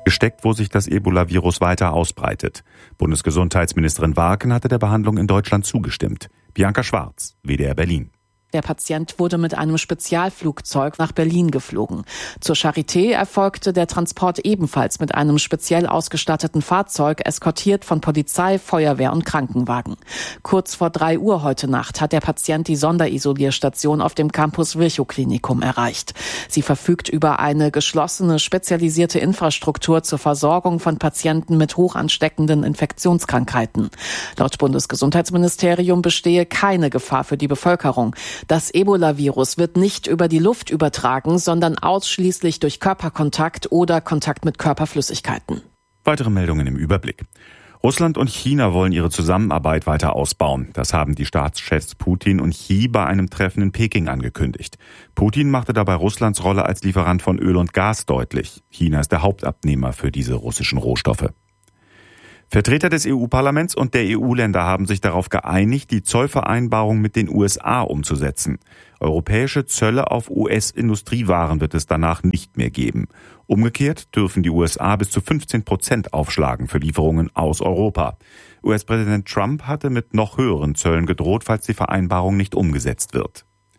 gesteckt, wo sich das Ebola-Virus weiter ausbreitet. Bundesgesundheitsministerin Warken hatte der Behandlung in Deutschland zugestimmt. Bianca Schwarz, WDR Berlin. Der Patient wurde mit einem Spezialflugzeug nach Berlin geflogen. Zur Charité erfolgte der Transport ebenfalls mit einem speziell ausgestatteten Fahrzeug, eskortiert von Polizei, Feuerwehr und Krankenwagen. Kurz vor 3 Uhr heute Nacht hat der Patient die Sonderisolierstation auf dem Campus Virchow-Klinikum erreicht. Sie verfügt über eine geschlossene, spezialisierte Infrastruktur zur Versorgung von Patienten mit hochansteckenden Infektionskrankheiten. Laut Bundesgesundheitsministerium bestehe keine Gefahr für die Bevölkerung. Das Ebola-Virus wird nicht über die Luft übertragen, sondern ausschließlich durch Körperkontakt oder Kontakt mit Körperflüssigkeiten. Weitere Meldungen im Überblick. Russland und China wollen ihre Zusammenarbeit weiter ausbauen. Das haben die Staatschefs Putin und Xi bei einem Treffen in Peking angekündigt. Putin machte dabei Russlands Rolle als Lieferant von Öl und Gas deutlich. China ist der Hauptabnehmer für diese russischen Rohstoffe. Vertreter des EU-Parlaments und der EU-Länder haben sich darauf geeinigt, die Zollvereinbarung mit den USA umzusetzen. Europäische Zölle auf US-Industriewaren wird es danach nicht mehr geben. Umgekehrt dürfen die USA bis zu 15% aufschlagen für Lieferungen aus Europa. US-Präsident Trump hatte mit noch höheren Zöllen gedroht, falls die Vereinbarung nicht umgesetzt wird.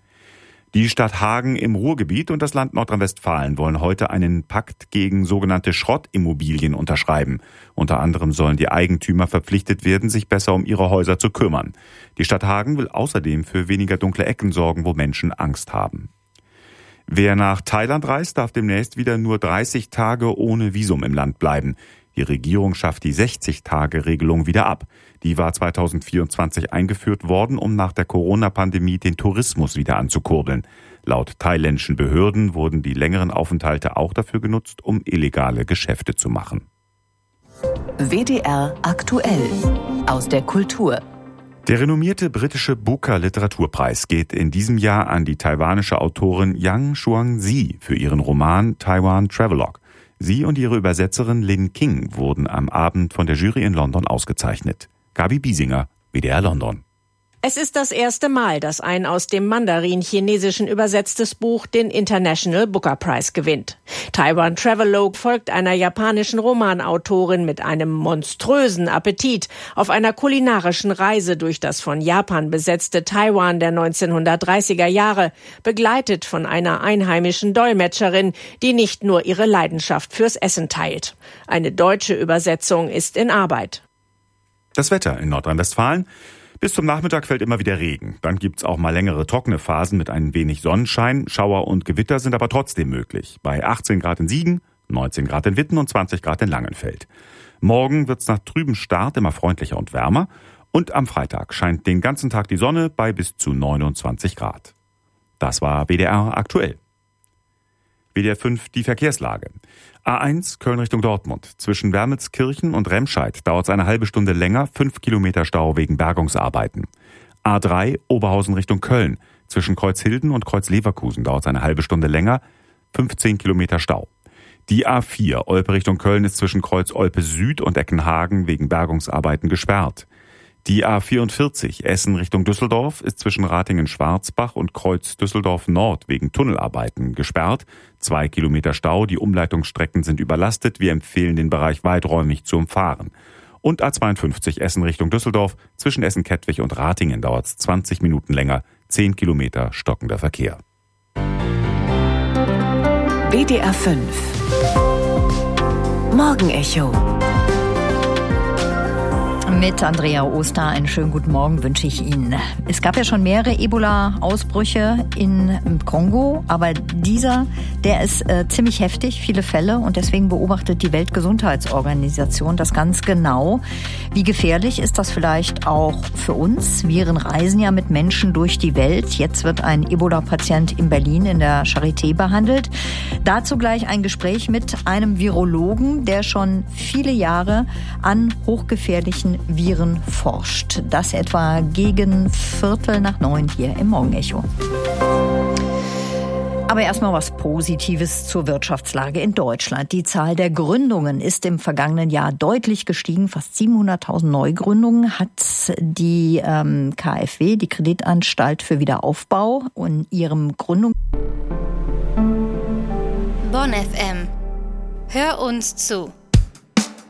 Die Stadt Hagen im Ruhrgebiet und das Land Nordrhein-Westfalen wollen heute einen Pakt gegen sogenannte Schrottimmobilien unterschreiben. Unter anderem sollen die Eigentümer verpflichtet werden, sich besser um ihre Häuser zu kümmern. Die Stadt Hagen will außerdem für weniger dunkle Ecken sorgen, wo Menschen Angst haben. Wer nach Thailand reist, darf demnächst wieder nur 30 Tage ohne Visum im Land bleiben. Die Regierung schafft die 60-Tage-Regelung wieder ab. Die war 2024 eingeführt worden, um nach der Corona-Pandemie den Tourismus wieder anzukurbeln. Laut thailändischen Behörden wurden die längeren Aufenthalte auch dafür genutzt, um illegale Geschäfte zu machen. WDR aktuell aus der Kultur. Der renommierte britische Booker-Literaturpreis geht in diesem Jahr an die taiwanische Autorin Yang Xuangzi für ihren Roman Taiwan Travelogue. Sie und ihre Übersetzerin Lin King wurden am Abend von der Jury in London ausgezeichnet. Gabi Biesinger, WDR London. Es ist das erste Mal, dass ein aus dem Mandarin-Chinesischen übersetztes Buch den International Booker Prize gewinnt. Taiwan Travelogue folgt einer japanischen Romanautorin mit einem monströsen Appetit auf einer kulinarischen Reise durch das von Japan besetzte Taiwan der 1930er Jahre, begleitet von einer einheimischen Dolmetscherin, die nicht nur ihre Leidenschaft fürs Essen teilt. Eine deutsche Übersetzung ist in Arbeit. Das Wetter in Nordrhein-Westfalen. Bis zum Nachmittag fällt immer wieder Regen. Dann gibt's auch mal längere trockene Phasen mit ein wenig Sonnenschein. Schauer und Gewitter sind aber trotzdem möglich. Bei 18 Grad in Siegen, 19 Grad in Witten und 20 Grad in Langenfeld. Morgen wird's nach trübem Start immer freundlicher und wärmer. Und am Freitag scheint den ganzen Tag die Sonne bei bis zu 29 Grad. Das war WDR aktuell. WDR 5 die Verkehrslage. A1 Köln Richtung Dortmund. Zwischen Wermelskirchen und Remscheid dauert es eine halbe Stunde länger, 5 Kilometer Stau wegen Bergungsarbeiten. A3 Oberhausen Richtung Köln. Zwischen Kreuzhilden und Kreuzleverkusen dauert es eine halbe Stunde länger, 15 Kilometer Stau. Die A4 Olpe Richtung Köln ist zwischen Kreuz Olpe Süd und Eckenhagen wegen Bergungsarbeiten gesperrt. Die A44 Essen Richtung Düsseldorf ist zwischen Ratingen-Schwarzbach und Kreuz Düsseldorf Nord wegen Tunnelarbeiten gesperrt. 2 Kilometer Stau, die Umleitungsstrecken sind überlastet. Wir empfehlen, den Bereich weiträumig zu umfahren. Und A52 Essen Richtung Düsseldorf, zwischen Essen-Kettwig und Ratingen dauert es 20 Minuten länger, 10 Kilometer stockender Verkehr. WDR 5 Morgenecho. Mit Andrea Oster einen schönen guten Morgen wünsche ich Ihnen. Es gab ja schon mehrere Ebola-Ausbrüche im Kongo, aber dieser, der ist ziemlich heftig, viele Fälle, und deswegen beobachtet die Weltgesundheitsorganisation das ganz genau. Wie gefährlich ist das vielleicht auch für uns? Viren reisen ja mit Menschen durch die Welt. Jetzt wird ein Ebola-Patient in Berlin in der Charité behandelt. Dazu gleich ein Gespräch mit einem Virologen, der schon viele Jahre an hochgefährlichen Viren forscht. Das etwa gegen 8:45 hier im Morgenecho. Aber erstmal was Positives zur Wirtschaftslage in Deutschland. Die Zahl der Gründungen ist im vergangenen Jahr deutlich gestiegen. Fast 700.000 Neugründungen hat die KfW, die Kreditanstalt für Wiederaufbau, in ihrem Bonn FM. Hör uns zu.